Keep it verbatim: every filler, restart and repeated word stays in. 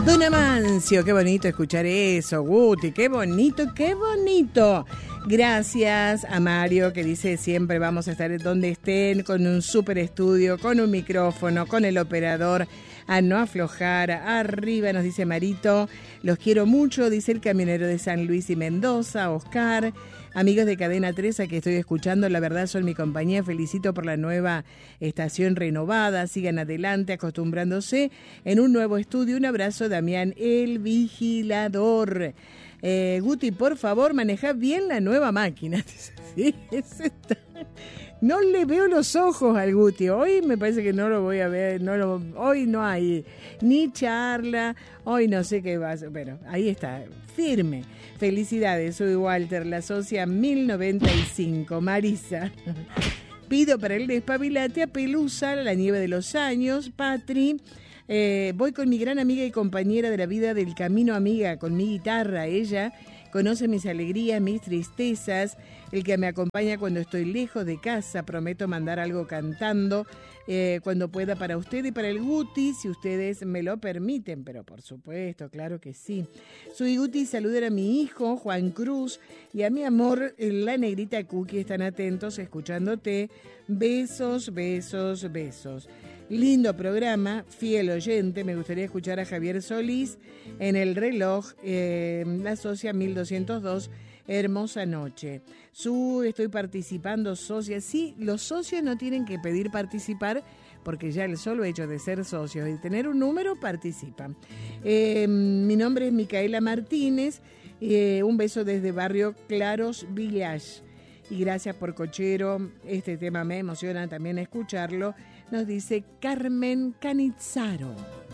Don Amancio, qué bonito escuchar eso, Guti, qué bonito, qué bonito. Gracias a Mario, que dice siempre vamos a estar donde estén, con un super estudio, con un micrófono, con el operador, a no aflojar, arriba nos dice Marito, los quiero mucho, dice el camionero de San Luis y Mendoza, Oscar. Amigos de Cadena tres, a que estoy escuchando, la verdad son mi compañía, felicito por la nueva estación renovada, sigan adelante acostumbrándose en un nuevo estudio. Un abrazo, Damián, el vigilador. Eh, Guti, por favor, maneja bien la nueva máquina. Sí, es esta. No le veo los ojos al Guti, hoy me parece que no lo voy a ver, no lo, hoy no hay ni charla, hoy no sé qué va a ser, pero ahí está, firme. Felicidades, soy Walter, la socia mil noventa y cinco, Marisa. Pido para el despabilate a Pelusa, la nieve de los años, Patri. Eh, voy con mi gran amiga y compañera de la vida del camino, amiga, con mi guitarra, ella conoce mis alegrías, mis tristezas, el que me acompaña cuando estoy lejos de casa. Prometo mandar algo cantando eh, cuando pueda para usted y para el Guti, si ustedes me lo permiten, pero por supuesto, claro que sí. Soy Guti, saludar a mi hijo, Juan Cruz, y a mi amor, la negrita Cookie, están atentos, escuchándote. Besos, besos, besos. Lindo programa, fiel oyente. Me gustaría escuchar a Javier Solís en el reloj, eh, la socia mil doscientos dos, hermosa noche. Su, estoy participando, socia. Sí, los socios no tienen que pedir participar, porque ya el solo hecho de ser socios y tener un número, participan. Eh, mi nombre es Micaela Martínez, eh, un beso desde Barrio Claros Village. Y gracias por Cochero, este tema me emociona también escucharlo. Nos dice Carmen Canizzaro.